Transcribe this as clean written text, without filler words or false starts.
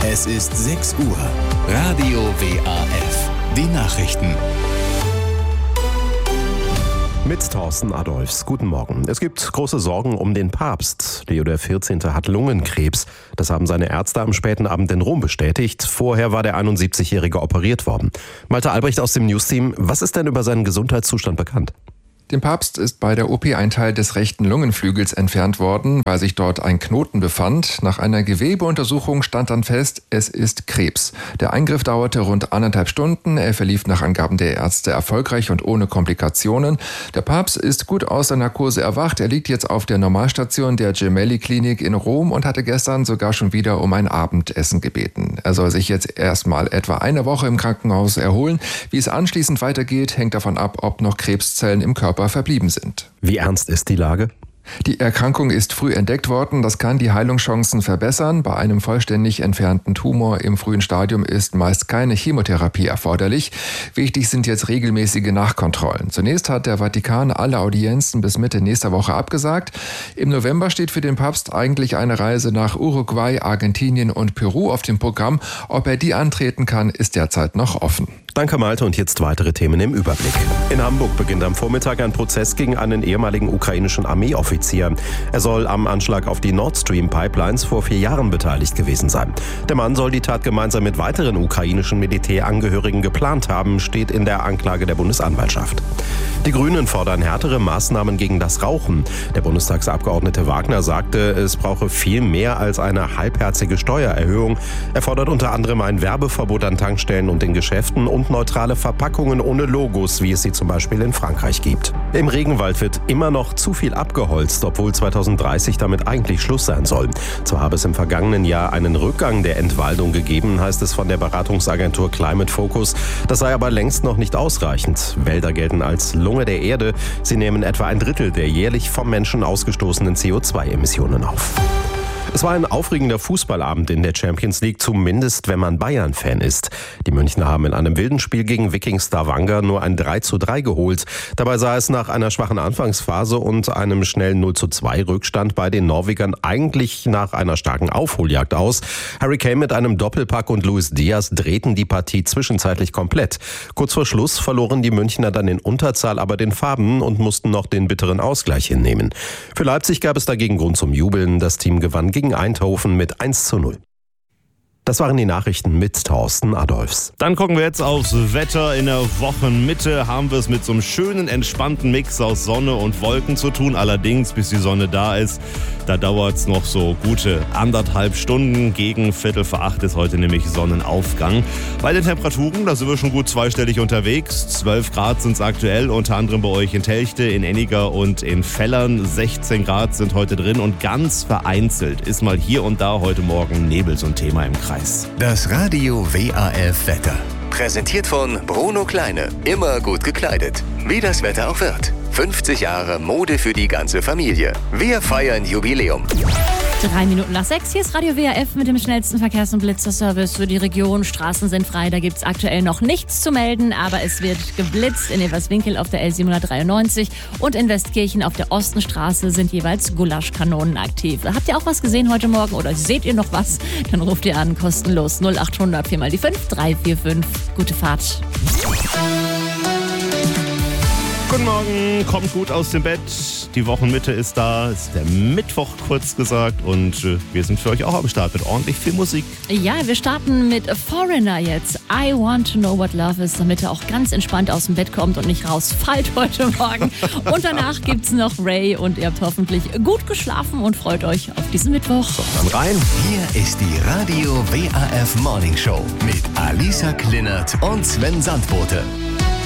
Es ist 6 Uhr. Radio WAF. Die Nachrichten. Mit Thorsten Adolphs. Guten Morgen. Es gibt große Sorgen um den Papst. Leo XIV. Hat Lungenkrebs. Das haben seine Ärzte am späten Abend in Rom bestätigt. Vorher war der 71-Jährige operiert worden. Malte Albrecht aus dem Newsteam. Was ist denn über seinen Gesundheitszustand bekannt? Dem Papst ist bei der OP ein Teil des rechten Lungenflügels entfernt worden, weil sich dort ein Knoten befand. Nach einer Gewebeuntersuchung stand dann fest, es ist Krebs. Der Eingriff dauerte rund 1,5 Stunden. Er verlief nach Angaben der Ärzte erfolgreich und ohne Komplikationen. Der Papst ist gut aus der Narkose erwacht. Er liegt jetzt auf der Normalstation der Gemelli-Klinik in Rom und hatte gestern sogar schon wieder um ein Abendessen gebeten. Er soll sich jetzt erstmal etwa eine Woche im Krankenhaus erholen. Wie es anschließend weitergeht, hängt davon ab, ob noch Krebszellen im Körper verblieben sind. Wie ernst ist die Lage? Die Erkrankung ist früh entdeckt worden. Das kann die Heilungschancen verbessern. Bei einem vollständig entfernten Tumor im frühen Stadium ist meist keine Chemotherapie erforderlich. Wichtig sind jetzt regelmäßige Nachkontrollen. Zunächst hat der Vatikan alle Audienzen bis Mitte nächster Woche abgesagt. Im November steht für den Papst eigentlich eine Reise nach Uruguay, Argentinien und Peru auf dem Programm. Ob er die antreten kann, ist derzeit noch offen. Danke Malte und jetzt weitere Themen im Überblick. In Hamburg beginnt am Vormittag ein Prozess gegen einen ehemaligen ukrainischen Armeeoffizier. Er soll am Anschlag auf die Nord Stream Pipelines vor 4 Jahren beteiligt gewesen sein. Der Mann soll die Tat gemeinsam mit weiteren ukrainischen Militärangehörigen geplant haben, steht in der Anklage der Bundesanwaltschaft. Die Grünen fordern härtere Maßnahmen gegen das Rauchen. Der Bundestagsabgeordnete Wagner sagte, es brauche viel mehr als eine halbherzige Steuererhöhung. Er fordert unter anderem ein Werbeverbot an Tankstellen und in Geschäften und neutrale Verpackungen ohne Logos, wie es sie zum Beispiel in Frankreich gibt. Im Regenwald wird immer noch zu viel abgeholzt, obwohl 2030 damit eigentlich Schluss sein soll. Zwar habe es im vergangenen Jahr einen Rückgang der Entwaldung gegeben, heißt es von der Beratungsagentur Climate Focus. Das sei aber längst noch nicht ausreichend. Wälder gelten als Lunge der Erde. Sie nehmen etwa 1/3 der jährlich vom Menschen ausgestoßenen CO2-Emissionen auf. Es war ein aufregender Fußballabend in der Champions League, zumindest wenn man Bayern-Fan ist. Die Münchner haben in einem wilden Spiel gegen Viking Stavanger nur ein 3:3 geholt. Dabei sah es nach einer schwachen Anfangsphase und einem schnellen 0:2 Rückstand bei den Norwegern eigentlich nach einer starken Aufholjagd aus. Harry Kane mit einem Doppelpack und Luis Diaz drehten die Partie zwischenzeitlich komplett. Kurz vor Schluss verloren die Münchner dann in Unterzahl aber den Faden und mussten noch den bitteren Ausgleich hinnehmen. Für Leipzig gab es dagegen Grund zum Jubeln. Das Team gewann gegen Eindhoven mit 1:0. Das waren die Nachrichten mit Thorsten Adolphs. Dann gucken wir jetzt aufs Wetter. In der Wochenmitte haben wir es mit so einem schönen, entspannten Mix aus Sonne und Wolken zu tun. Allerdings, bis die Sonne da ist, da dauert es noch so gute 1,5 Stunden. Gegen 7:45 ist heute nämlich Sonnenaufgang. Bei den Temperaturen, da sind wir schon gut zweistellig unterwegs. 12 Grad sind es aktuell, unter anderem bei euch in Telchte, in Enniger und in Fellern. 16 Grad sind heute drin und ganz vereinzelt ist mal hier und da heute Morgen Nebel so ein Thema im Kreis. Das Radio WAF Wetter. Präsentiert von Bruno Kleine. Immer gut gekleidet. Wie das Wetter auch wird. 50 Jahre Mode für die ganze Familie. Wir feiern Jubiläum. 3 Minuten nach 6. Hier ist Radio WAF mit dem schnellsten Verkehrs- und Blitzerservice für die Region. Straßen sind frei, da gibt es aktuell noch nichts zu melden, aber es wird geblitzt. In Everswinkel auf der L793 und in Westkirchen auf der Ostenstraße sind jeweils Gulaschkanonen aktiv. Habt ihr auch was gesehen heute Morgen oder seht ihr noch was? Dann ruft ihr an, kostenlos 0800 4 mal die 5 345. Gute Fahrt. Guten Morgen, kommt gut aus dem Bett. Die Wochenmitte ist da, ist der Mittwoch kurz gesagt und wir sind für euch auch am Start mit ordentlich viel Musik. Ja, wir starten mit Foreigner jetzt. I Want to Know What Love Is, damit er auch ganz entspannt aus dem Bett kommt und nicht rausfällt heute Morgen. Und danach gibt's noch Ray und ihr habt hoffentlich gut geschlafen und freut euch auf diesen Mittwoch. So, dann rein. Hier ist die Radio WAF Morning Show mit Alisa Klinert und Sven Sandbote.